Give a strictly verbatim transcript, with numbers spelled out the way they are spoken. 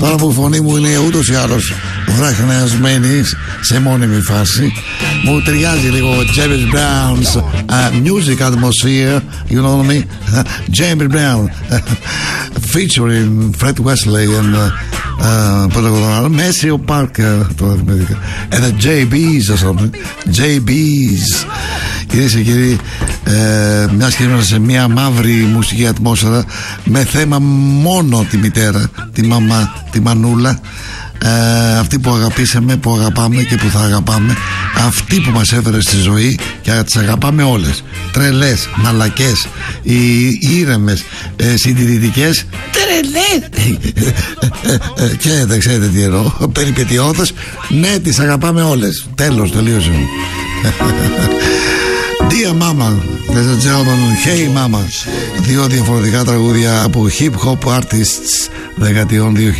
Τώρα που η φωνή μου είναι ούτως ή άλλως βραχνιασμένη σε μόνιμη φάση, μου ταιριάζει λίγο James Brown's uh, music atmosphere, you know what I mean? James Brown featuring Fred Wesley and uh, uh, Maceo Parker and the J B's or something. J B's. Κυρίες και κύριοι, ε, μιας και είμαστε σε μια μαύρη μουσική ατμόσφαιρα με θέμα μόνο τη μητέρα, τη μαμά, τη μανούλα, ε, αυτή που αγαπήσαμε, που αγαπάμε και που θα αγαπάμε, αυτή που μας έφερε στη ζωή και τις αγαπάμε όλες, τρελές, μαλακές, οι ήρεμες, ε, συντηρητικές, τρελές και δεν ξέρετε τι εννοώ, περιπετειώδες, ναι, τις αγαπάμε όλες. Τέλος, τελείωσε. Dear Mama, ladies and gentlemen, Hey Mama. Δύο διαφορετικά τραγούδια από hip hop artists δεκαετιών δύο χιλιάδες.